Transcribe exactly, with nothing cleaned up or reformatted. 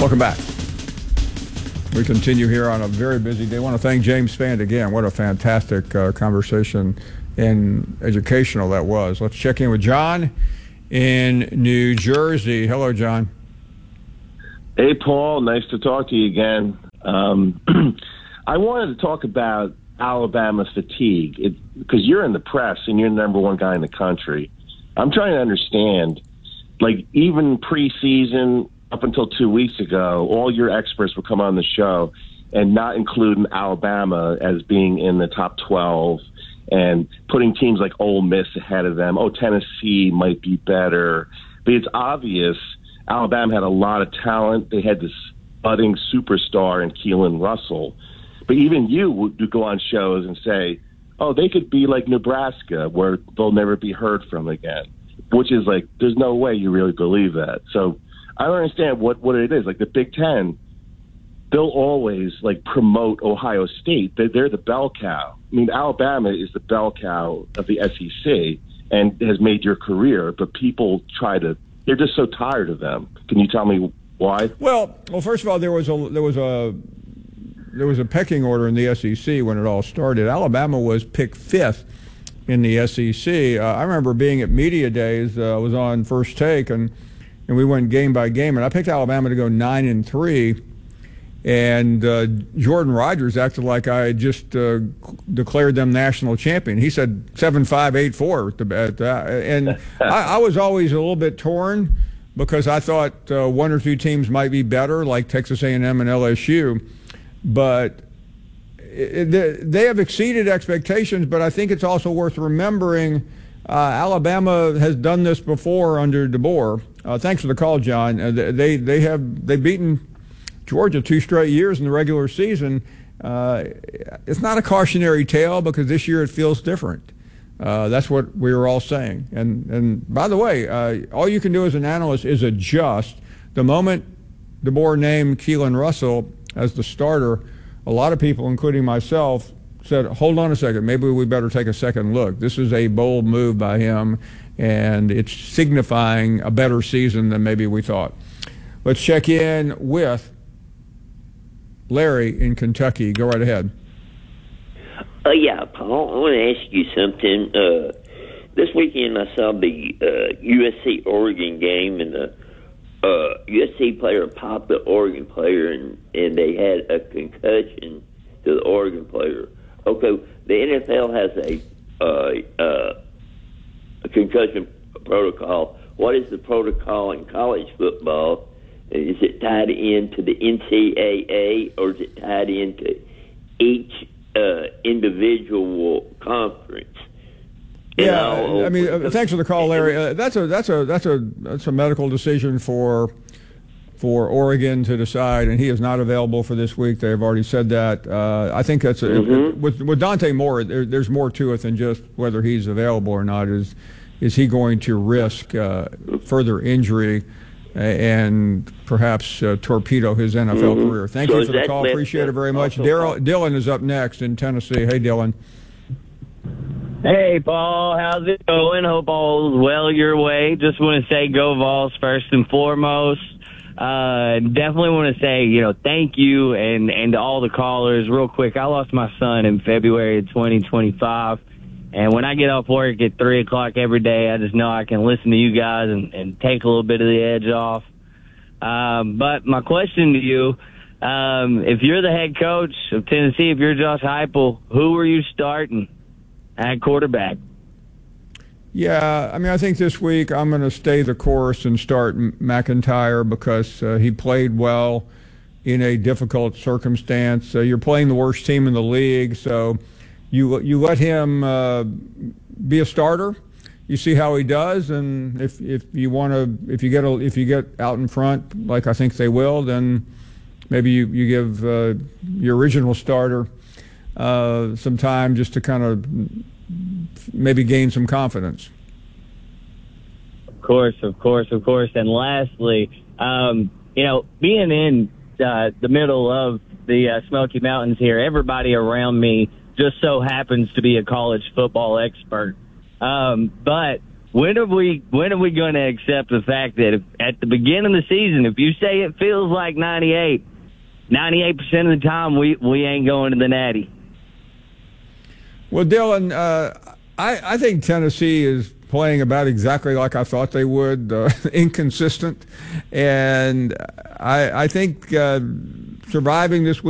Welcome back. We continue here on a very busy day. I want to thank James Spann again. What a fantastic uh, conversation and educational that was. Let's check in with John in New Jersey. Hello, John. Hey, Paul. Nice to talk to you again. Um, I wanted to talk about Alabama fatigue because you're in the press and you're the number one guy in the country. I'm trying to understand, like, even preseason up until two weeks ago, all your experts would come on the show and not include Alabama as being in the top twelve and putting teams like Ole Miss ahead of them. Oh, Tennessee might be better. But it's obvious Alabama had a lot of talent. They had this budding superstar in Keelan Russell. But even you would go on shows and say, oh, they could be like Nebraska, where they'll never be heard from again, which is like, there's no way you really believe that. So I don't understand what, what it is. Like the Big Ten, they'll always like promote Ohio State. They're, they're the bell cow. I mean, Alabama is the bell cow of the S E C and has made your career, but people try to, they're just so tired of them. Can you tell me why? Well, well, first of all, there was a, there was a, there was a pecking order in the S E C when it all started. Alabama was picked fifth in the S E C. Uh, I remember being at media days. I uh, was on First Take, and and we went game by game, and I picked Alabama to go nine and three. And uh, Jordan Rogers acted like I had just uh, declared them national champion. He said seven five, eight four at the, at the, and I, I was always a little bit torn because I thought uh, one or two teams might be better, like Texas A and M and L S U. But it, they have exceeded expectations, but I think it's also worth remembering uh, Alabama has done this before under DeBoer. Uh, thanks for the call, John. Uh, they they have they've beaten Georgia two straight years in the regular season. Uh, it's not a cautionary tale because this year it feels different. Uh, that's what we were all saying. And and by the way, uh, all you can do as an analyst is adjust. The moment DeBoer named Keelan Russell as the starter, a lot of people, including myself, said, hold on a second, maybe we better take a second look. This is a bold move by him, and it's signifying a better season than maybe we thought. Let's check in with Larry in Kentucky. Go right ahead. Uh, yeah, Paul, I want to ask you something. Uh, this weekend I saw the uh, U S C Oregon game, and the uh, U S C player popped the Oregon player, and, and they had a concussion to the Oregon player. Okay, the N F L has a, uh, uh, a concussion protocol. What is the protocol in college football? Is it tied into the N C double A, or is it tied into each uh, individual conference? You yeah, know, I mean, uh, thanks for the call, Larry. Uh, that's a that's a that's a that's a medical decision for for Oregon to decide, and he is not available for this week. They've already said that. Uh, I think that's a, mm-hmm. with with Dante Moore. There, there's more to it than just whether he's available or not. Is is he going to risk uh, further injury and perhaps uh, torpedo his N F L mm-hmm. career? Thank so you for the call. Appreciate it very much. Daryl, Dylan is up next in Tennessee. Hey, Dylan. Hey, Paul. How's it going? Hope all's well your way. Just want to say go Vols first and foremost. Uh, definitely want to say, you know, thank you and, and to all the callers. Real quick, I lost my son in February of twenty twenty-five. And when I get off work at three o'clock every day, I just know I can listen to you guys and, and take a little bit of the edge off. Um, but my question to you, um, if you're the head coach of Tennessee, if you're Josh Heupel, who are you starting at quarterback? Yeah, I mean, I think this week I'm going to stay the course and start McIntyre because uh, he played well in a difficult circumstance. Uh, you're playing the worst team in the league, so you you let him uh, be a starter. You see how he does, and if if you want to, if you get a, if you get out in front, like I think they will, then maybe you you give uh, your original starter uh, some time just to kind of maybe gain some confidence. Of course, of course, of course. And lastly, um, you know, being in uh, the middle of the uh, Smoky Mountains here, everybody around me just so happens to be a college football expert. Um, but when are we when are we going to accept the fact that if, at the beginning of the season, if you say it feels like ninety-eight, ninety-eight percent of the time we, we ain't going to the Natty? Well, Dylan, uh, I, I think Tennessee is playing about exactly like I thought they would, uh, inconsistent. And I, I think uh, surviving this week